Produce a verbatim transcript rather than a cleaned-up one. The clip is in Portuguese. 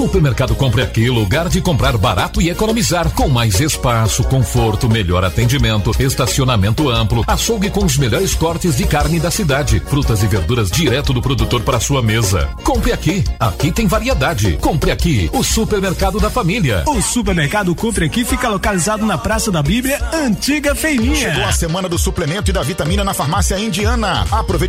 Supermercado Compre Aqui, lugar de comprar barato e economizar, com mais espaço, conforto, melhor atendimento, estacionamento amplo, açougue com os melhores cortes de carne da cidade, frutas e verduras direto do produtor para sua mesa. Compre Aqui, aqui tem variedade. Compre Aqui, o supermercado da família. O Supermercado Compre Aqui fica localizado na Praça da Bíblia, antiga Feirinha. Chegou a semana do suplemento e da vitamina na Farmácia Indiana. Aproveite